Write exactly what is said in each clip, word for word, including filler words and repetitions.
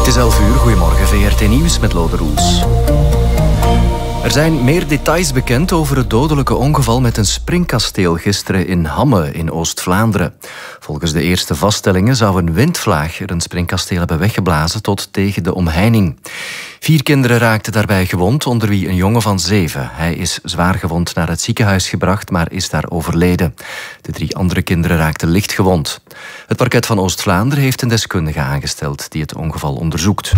Het is elf uur, goedemorgen, V R T Nieuws met Lode Roels. Er zijn meer details bekend over het dodelijke ongeval met een springkasteel gisteren in Hamme in Oost-Vlaanderen. Volgens de eerste vaststellingen zou een windvlaag er een springkasteel hebben weggeblazen tot tegen de omheining. Vier kinderen raakten daarbij gewond, onder wie een jongen van zeven. Hij is zwaar gewond naar het ziekenhuis gebracht, maar is daar overleden. De drie andere kinderen raakten licht gewond. Het parket van Oost-Vlaanderen heeft een deskundige aangesteld die het ongeval onderzoekt.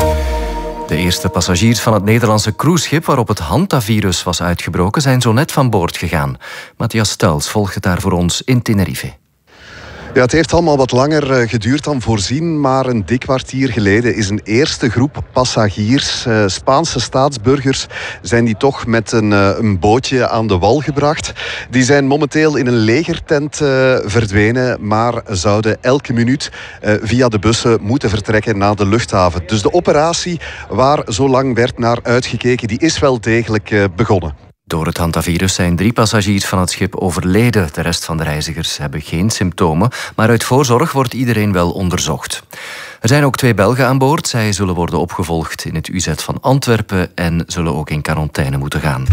De eerste passagiers van het Nederlandse cruiseschip waarop het hantavirus was uitgebroken zijn zo net van boord gegaan. Matthias Stuils volgt het daar voor ons in Tenerife. Ja, het heeft allemaal wat langer geduurd dan voorzien, maar een dik kwartier geleden is een eerste groep passagiers, uh, Spaanse staatsburgers, zijn die toch met een, uh, een bootje aan de wal gebracht. Die zijn momenteel in een legertent uh, verdwenen, maar zouden elke minuut uh, via de bussen moeten vertrekken naar de luchthaven. Dus de operatie waar zo lang werd naar uitgekeken, die is wel degelijk uh, begonnen. Door het hantavirus zijn drie passagiers van het schip overleden. De rest van de reizigers hebben geen symptomen, maar uit voorzorg wordt iedereen wel onderzocht. Er zijn ook twee Belgen aan boord. Zij zullen worden opgevolgd in het U Z van Antwerpen en zullen ook in quarantaine moeten gaan.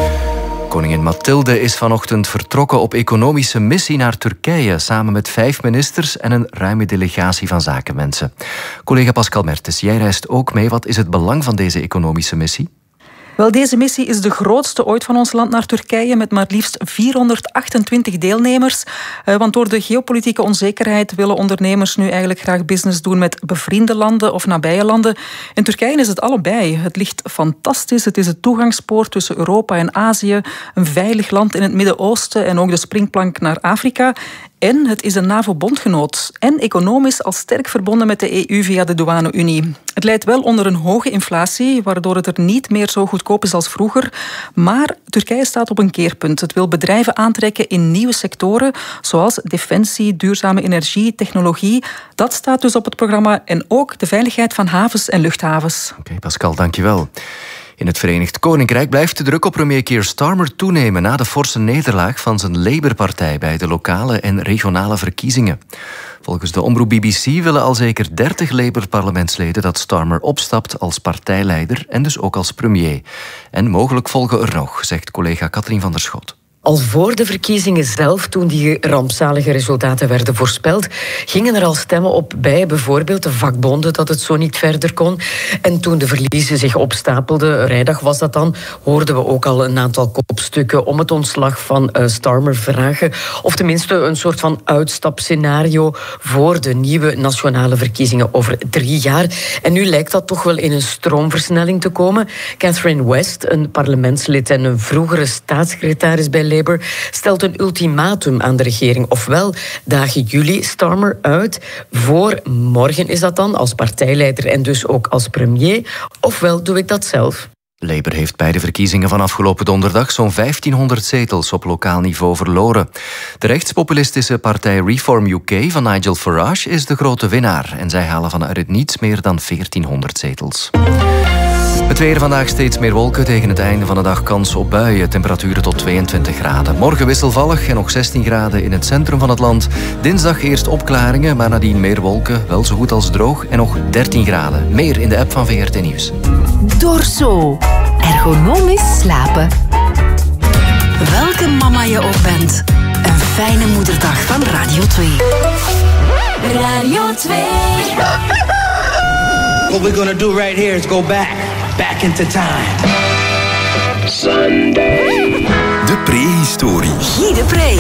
Koningin Mathilde is vanochtend vertrokken op economische missie naar Turkije, samen met vijf ministers en een ruime delegatie van zakenmensen. Collega Pascal Mertens, jij reist ook mee. Wat is het belang van deze economische missie? Wel, deze missie is de grootste ooit van ons land naar Turkije, met maar liefst vierhonderdachtentwintig deelnemers. Want door de geopolitieke onzekerheid willen ondernemers nu eigenlijk graag business doen met bevriende landen of nabije landen. In Turkije is het allebei. Het ligt fantastisch. Het is het toegangspoort tussen Europa en Azië, een veilig land in het Midden-Oosten en ook de springplank naar Afrika. En het is een NAVO-bondgenoot en economisch al sterk verbonden met de E U via de douane-Unie. Het leidt wel onder een hoge inflatie, waardoor het er niet meer zo goedkoop is als vroeger. Maar Turkije staat op een keerpunt. Het wil bedrijven aantrekken in nieuwe sectoren, zoals defensie, duurzame energie, technologie. Dat staat dus op het programma en ook de veiligheid van havens en luchthavens. Oké, okay, Pascal, dankjewel. In het Verenigd Koninkrijk blijft de druk op premier Keir Starmer toenemen na de forse nederlaag van zijn Labour-partij bij de lokale en regionale verkiezingen. Volgens de omroep B B C willen al zeker dertig Labour-parlementsleden dat Starmer opstapt als partijleider en dus ook als premier. En mogelijk volgen er nog, zegt collega Katrien van der Schot. Al voor de verkiezingen zelf, toen die rampzalige resultaten werden voorspeld, gingen er al stemmen op bij bijvoorbeeld de vakbonden dat het zo niet verder kon. En toen de verliezen zich opstapelden, vrijdag was dat dan, hoorden we ook al een aantal kopstukken om het ontslag van uh, Starmer vragen. Of tenminste een soort van uitstapscenario voor de nieuwe nationale verkiezingen over drie jaar. En nu lijkt dat toch wel in een stroomversnelling te komen. Catherine West, een parlementslid en een vroegere staatssecretaris bij Labour, stelt een ultimatum aan de regering. Ofwel dagen jullie Starmer uit, voor morgen is dat dan, als partijleider en dus ook als premier, ofwel doe ik dat zelf. Labour heeft bij de verkiezingen van afgelopen donderdag zo'n vijftienhonderd zetels op lokaal niveau verloren. De rechtspopulistische partij Reform U K van Nigel Farage is de grote winnaar en zij halen vanuit het niets meer dan veertienhonderd zetels. Het weer vandaag steeds meer wolken. Tegen het einde van de dag kans op buien. Temperaturen tot tweeëntwintig graden. Morgen wisselvallig en nog zestien graden in het centrum van het land. Dinsdag eerst opklaringen, maar nadien meer wolken. Wel zo goed als droog en nog dertien graden. Meer in de app van V R T Nieuws. Dorso. Ergonomisch slapen. Welke mama je ook bent. Een fijne moederdag van Radio twee. Radio twee. What we're gonna do right here is go back, back into time. Sunday. De prehistorie. Guy de Pre.